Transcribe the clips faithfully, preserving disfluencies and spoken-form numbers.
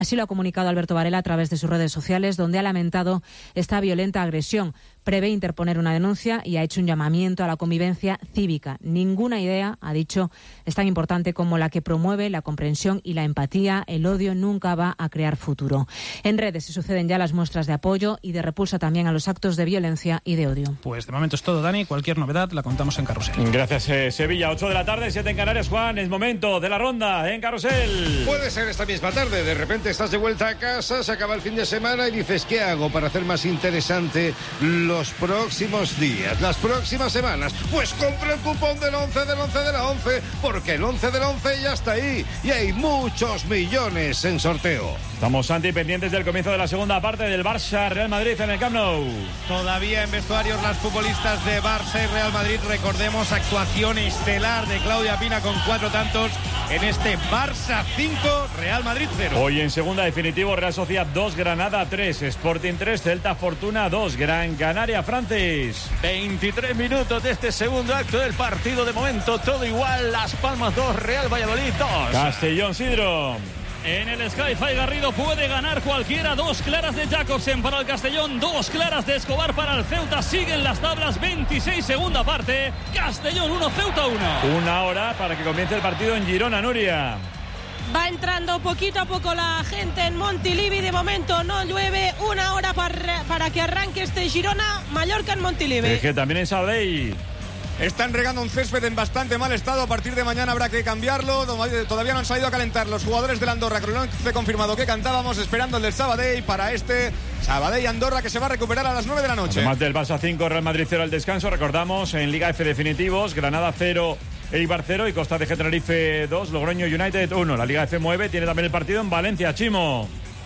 Así lo ha comunicado Alberto Varela a través de sus redes sociales, donde ha lamentado esta violenta agresión. Prevé interponer una denuncia y ha hecho un llamamiento a la convivencia cívica. Ninguna idea, ha dicho, es tan importante como la que promueve la comprensión y la empatía. El odio nunca va a crear futuro. En redes se suceden ya las muestras de apoyo y de repulsa también a los actos de violencia y de odio. Pues de momento es todo, Dani. Cualquier novedad la contamos en Carrusel. Gracias, eh, Sevilla. ocho de la tarde, siete en Canarias. Juan, es momento de la ronda en Carrusel. Puede ser esta misma tarde. De repente estás de vuelta a casa, se acaba el fin de semana y dices, ¿qué hago para hacer más interesante los próximos días, las próximas semanas? Pues compra el cupón del once del once de la once, porque el once del once ya está ahí y hay muchos millones en sorteo. Estamos, Santi, pendientes del comienzo de la segunda parte del Barça-Real Madrid en el Camp Nou. Todavía en vestuarios las futbolistas de Barça y Real Madrid. Recordemos, actuación estelar de Claudia Pina con cuatro tantos en este Barça cinco, Real Madrid cero. Hoy en segunda, definitivo, Real Sociedad dos, Granada tres, Sporting tres, Celta Fortuna dos, Gran Canaria, Francis. veintitrés minutos de este segundo acto del partido. De momento todo igual. Las Palmas dos, Real Valladolid dos. Castellón, Sidro. En el Sky-Fi Garrido puede ganar cualquiera. Dos claras de Jacobsen para el Castellón, dos claras de Escobar para el Ceuta. Siguen las tablas, veintiséis segunda parte. Castellón uno, Ceuta uno. Una hora para que comience el partido en Girona, Nuria. Va entrando poquito a poco la gente en Montilivi. De momento no llueve. Una hora para, para que arranque este Girona. Mallorca en Montilivi. Es que también en Sabadell. Están regando un césped en bastante mal estado. A partir de mañana habrá que cambiarlo. Todavía no han salido a calentar los jugadores del Andorra. Con el once confirmado que cantábamos, esperando el del Sabadell para este Sabadell-Andorra, que se va a recuperar a las nueve de la noche. Además del Barça cinco, Real Madrid cero al descanso. Recordamos, en Liga F definitivos, Granada cero, Eibar cero y Costa de Tenerife dos, Logroño United uno. La Liga F mueve, tiene también el partido en Valencia, Chimo.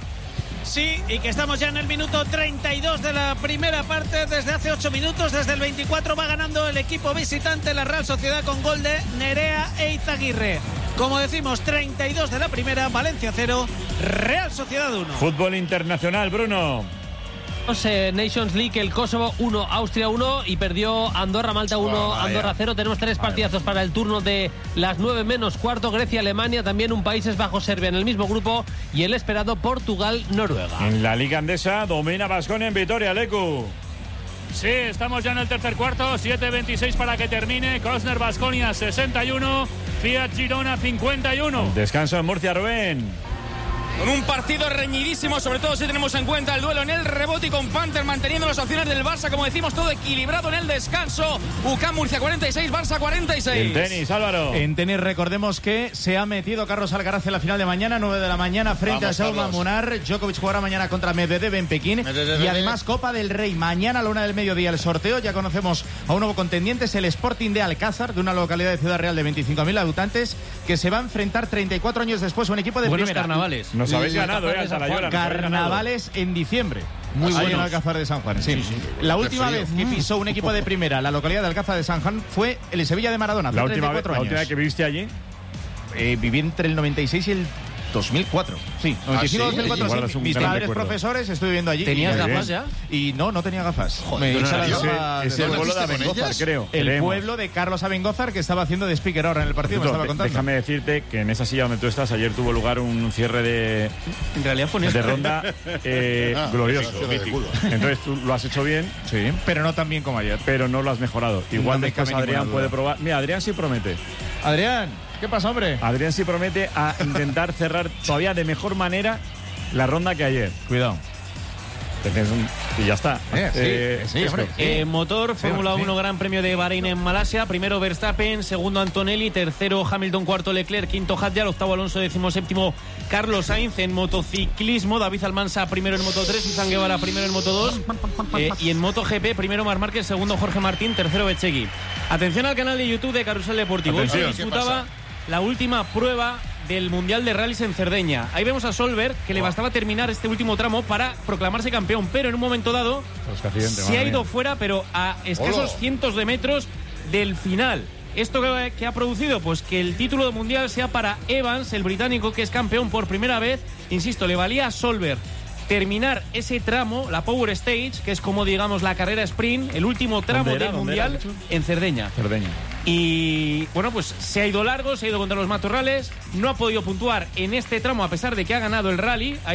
Sí, y que estamos ya en el minuto treinta y dos de la primera parte. Desde hace ocho minutos, desde el veinticuatro, va ganando el equipo visitante, la Real Sociedad, con gol de Nerea Eizaguirre. Como decimos, treinta y dos de la primera, Valencia cero, Real Sociedad uno. Fútbol internacional, Bruno. Nations League, el Kosovo uno, Austria uno y perdió Andorra, Malta uno, oh, Andorra cero. Tenemos tres partidazos para el turno de las nueve menos cuarto. Grecia, Alemania, también un Países Bajos, Serbia en el mismo grupo y el esperado Portugal, Noruega. En la Liga Andesa domina Baskonia en Vitoria, Lecu. Sí, estamos ya en el tercer cuarto, siete veintiséis para que termine. Krosner Baskonia sesenta y uno, Fiat Girona cincuenta y uno. Descanso en Murcia, Rubén. Con un partido reñidísimo, sobre todo si tenemos en cuenta el duelo en el rebote y con Panther manteniendo las opciones del Barça, como decimos, todo equilibrado en el descanso. U C A M Murcia cuarenta y seis, Barça cuarenta y seis. En tenis, Álvaro. En tenis recordemos que se ha metido Carlos Alcaraz en la final de mañana, nueve de la mañana, frente Vamos, a Jaume Munar. Djokovic jugará mañana contra Medvedev en Pekín. Medvedev. Y además Copa del Rey, mañana a la una del mediodía el sorteo. Ya conocemos a un nuevo contendiente, es el Sporting de Alcázar, de una localidad de Ciudad Real de veinticinco mil habitantes, que se va a enfrentar treinta y cuatro años después a un equipo de Buenos primera. carnavales. Nos habéis ganado, eh. Llora, Carnavales en diciembre. Muy bueno en Alcázar de San Juan. Sí. Sí, sí. La última vez que pisó un equipo de primera la localidad de Alcázar de San Juan fue el Sevilla de Maradona. La última, vez, la última vez que viviste allí. Eh, viví entre el noventa y seis y el dos mil cuatro. Sí, noventa y cinco, ¿Ah, sí? dos mil cuatro. Sí. Mis padres profesores, estuve viviendo allí. ¿Tenías gafas ya? Y no, no tenía gafas. Joder, no era ese, es el pueblo de Abengózar, creo. El Creemos. pueblo de Carlos Abengózar, que estaba haciendo de speaker ahora en el partido, me estaba contando. Déjame decirte que en esa silla donde tú estás, ayer tuvo lugar un cierre de, en realidad fue de ronda eh, ah, glorioso. Entonces tú lo has hecho bien. Sí, pero no tan bien como ayer. Pero no lo has mejorado. Igual no después Adrián puede probar. Mira, Adrián sí promete. Adrián, ¿qué pasa, hombre? Adrián sí promete a intentar cerrar todavía de mejor manera la ronda que ayer. Cuidado. Y ya está. Eh, sí, eh, sí, hombre. Eh, motor, Fórmula sí, uno, sí. Gran Premio de Bahrein en Malasia. Primero Verstappen, segundo Antonelli, tercero Hamilton, cuarto Leclerc, quinto Hadjar, octavo Alonso, décimo séptimo Carlos Sainz. En motociclismo, David Almansa primero en Moto tres, Izan Guevara primero en Moto dos. Eh, y en MotoGP, primero Marc Márquez, segundo Jorge Martín, tercero Becegui. Atención al canal de YouTube de Carrusel Deportivo. Hoy se disputaba la última prueba del Mundial de Rallys en Cerdeña. Ahí vemos a Solberg, que le bastaba terminar este último tramo para proclamarse campeón, pero en un momento dado pues se ha ido fuera, pero a escasos Hola. cientos de metros del final. ¿Esto que, que ha producido? Pues que el título mundial sea para Evans, el británico, que es campeón por primera vez. Insisto, le valía a Solberg terminar ese tramo, la Power Stage, que es como, digamos, la carrera sprint, el último tramo del Mundial, en Cerdeña. Cerdeña. Y bueno, pues se ha ido largo, se ha ido contra los matorrales, no ha podido puntuar en este tramo a pesar de que ha ganado el rally.